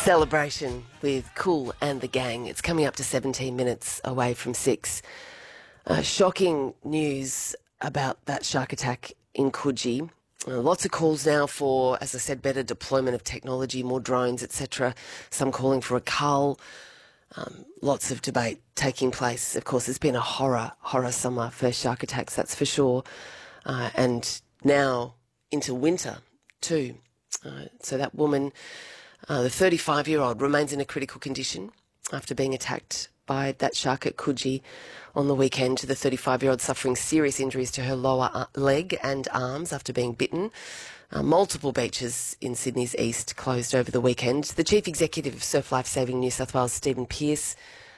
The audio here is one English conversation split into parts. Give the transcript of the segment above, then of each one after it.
Celebration with Kool and the gang. It's coming up to 17 minutes away from 6. Shocking news about that shark attack in Coogee. Lots of calls now for, as I said, better deployment of technology, more drones, etc. Some calling for a cull. Lots of debate taking place. Of course, it's been a horror summer for shark attacks, that's for sure. And now into winter too. So that woman, the 35-year-old, remains in a critical condition after being attacked by that shark at Coogee on the weekend. The 35-year-old suffering serious injuries to her lower leg and arms after being bitten. Multiple beaches in Sydney's east closed over the weekend. The Chief Executive of Surf Life Saving New South Wales, Stephen Pearce,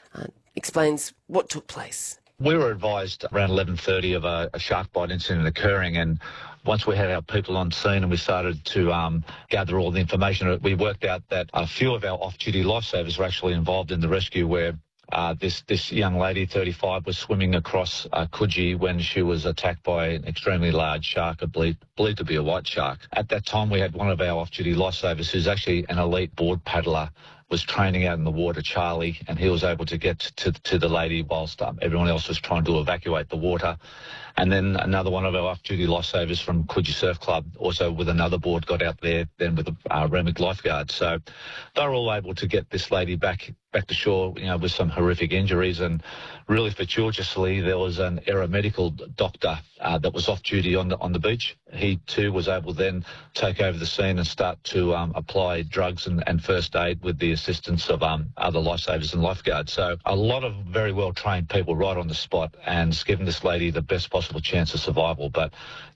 explains what took place. We were advised around 11:30 of a shark bite incident occurring, and once we had our people on scene and we started to gather all the information, we worked out that a few of our off-duty lifesavers were actually involved in the rescue, where this young lady, 35, was swimming across Coogee when she was attacked by an extremely large shark, believed to be a white shark. At that time, we had one of our off-duty lifesavers, who's actually an elite board paddler, was training out in the water, Charlie, and he was able to get to the lady whilst everyone else was trying to evacuate the water. And then another one of our off-duty lifesavers from Coogee Surf Club, also with another board, got out there then with a Remick lifeguard. So they were all able to get this lady back to shore, with some horrific injuries. And really fortuitously, there was an aeromedical doctor that was off duty on the beach. He too was able then take over the scene and start to apply drugs and first aid with the assistance of other lifesavers and lifeguards. So a lot of very well trained people right on the spot, and it's given this lady the best possible chance of survival. But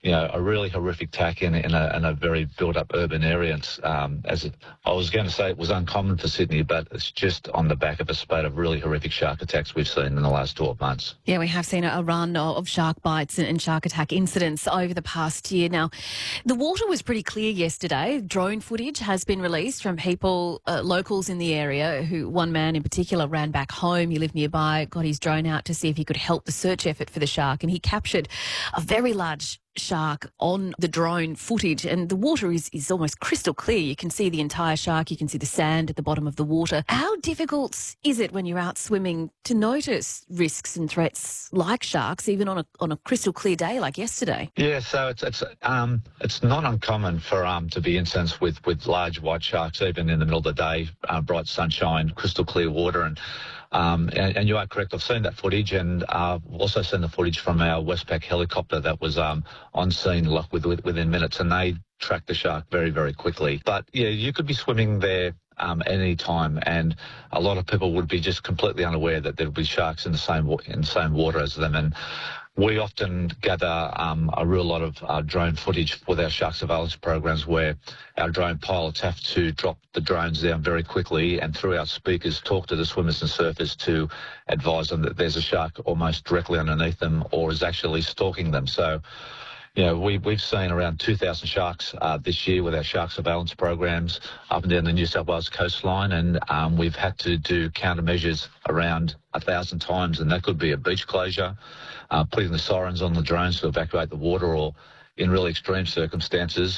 a really horrific attack in a very built-up urban area. And, I was going to say it was uncommon for Sydney, but it's just on the back of a spate of really horrific shark attacks we've seen in the last 12 months. Yeah, we have seen a run of shark bites and shark attack incidents over the past year. Now, the water was pretty clear yesterday. Drone footage has been released from people, locals in the area, one man in particular ran back home. He lived nearby, got his drone out to see if he could help the search effort for the shark, and he captured a very large shark on the drone footage, and the water is almost crystal clear. You can see the entire shark, you can see the sand at the bottom of the water. How difficult is it when you're out swimming to notice risks and threats like sharks, even on a crystal clear day like yesterday? Yeah, so it's not uncommon for to be incidents with large white sharks, even in the middle of the day, bright sunshine, crystal clear water. And you are correct. I've seen that footage, and I've also seen the footage from our Westpac helicopter that was on scene within minutes, and they tracked the shark very, very quickly. But yeah, you could be swimming there any time, and a lot of people would be just completely unaware that there would be sharks in the same water as them. And we often gather a real lot of drone footage with our shark surveillance programs, where our drone pilots have to drop the drones down very quickly and through our speakers talk to the swimmers and surfers to advise them that there's a shark almost directly underneath them or is actually stalking them. So, we've seen around 2,000 sharks this year with our shark surveillance programs up and down the New South Wales coastline, and we've had to do countermeasures around 1,000 times, and that could be a beach closure, putting the sirens on the drones to evacuate the water, or in really extreme circumstances,